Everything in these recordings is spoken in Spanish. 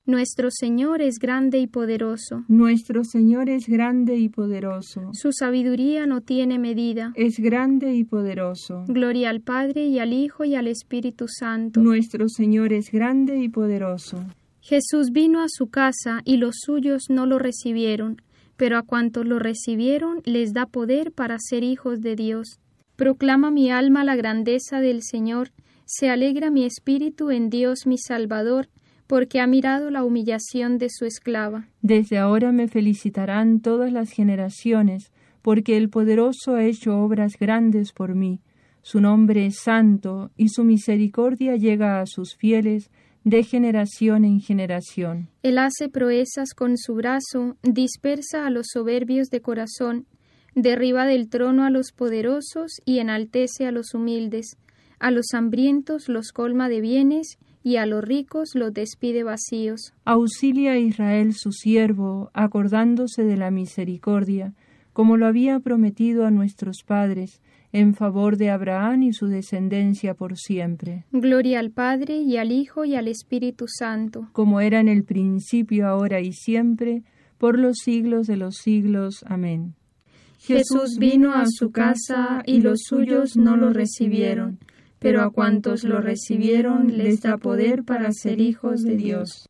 Nuestro Señor es grande y poderoso. Nuestro Señor es grande y poderoso. Su sabiduría no tiene medida. Es grande y poderoso. Gloria al Padre y al Hijo y al Espíritu Santo. Nuestro Señor es grande y poderoso. Jesús vino a su casa y los suyos no lo recibieron, pero a cuantos lo recibieron les da poder para ser hijos de Dios. Proclama mi alma la grandeza del Señor, se alegra mi espíritu en Dios mi Salvador, porque ha mirado la humillación de su esclava. Desde ahora me felicitarán todas las generaciones, porque el poderoso ha hecho obras grandes por mí. Su nombre es santo, y su misericordia llega a sus fieles de generación en generación. Él hace proezas con su brazo, dispersa a los soberbios de corazón, derriba del trono a los poderosos y enaltece a los humildes. A los hambrientos los colma de bienes, y a los ricos los despide vacíos. Auxilia a Israel su siervo, acordándose de la misericordia, como lo había prometido a nuestros padres, en favor de Abraham y su descendencia por siempre. Gloria al Padre, y al Hijo, y al Espíritu Santo. Como era en el principio, ahora y siempre, por los siglos de los siglos. Amén. Jesús vino a su casa, y los suyos no lo recibieron, pero a cuantos lo recibieron les da poder para ser hijos de Dios.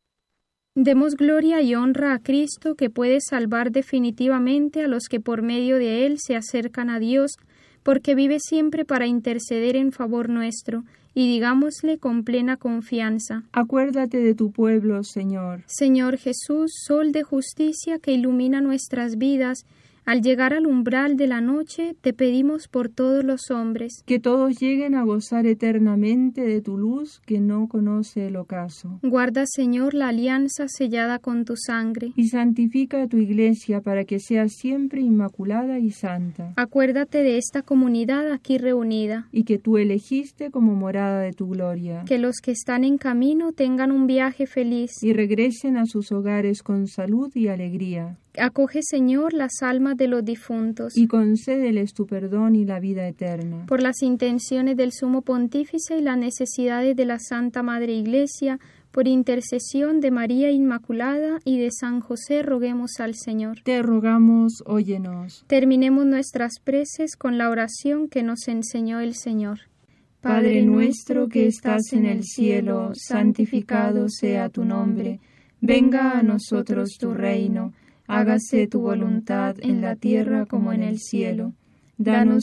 Demos gloria y honra a Cristo, que puede salvar definitivamente a los que por medio de Él se acercan a Dios, porque vive siempre para interceder en favor nuestro, y digámosle con plena confianza: Acuérdate de tu pueblo, Señor. Señor Jesús, sol de justicia que ilumina nuestras vidas, al llegar al umbral de la noche, te pedimos por todos los hombres. Que todos lleguen a gozar eternamente de tu luz que no conoce el ocaso. Guarda, Señor, la alianza sellada con tu sangre. Y santifica a tu iglesia para que sea siempre inmaculada y santa. Acuérdate de esta comunidad aquí reunida. Y que tú elegiste como morada de tu gloria. Que los que están en camino tengan un viaje feliz. Y regresen a sus hogares con salud y alegría. Acoge, Señor, las almas de los difuntos. Y concédeles tu perdón y la vida eterna. Por las intenciones del Sumo Pontífice y las necesidades de la Santa Madre Iglesia, por intercesión de María Inmaculada y de San José, roguemos al Señor. Te rogamos, óyenos. Terminemos nuestras preces con la oración que nos enseñó el Señor. Padre nuestro que estás en el cielo, santificado sea tu nombre. Venga a nosotros tu reino. Hágase tu voluntad en la tierra como en el cielo. Danos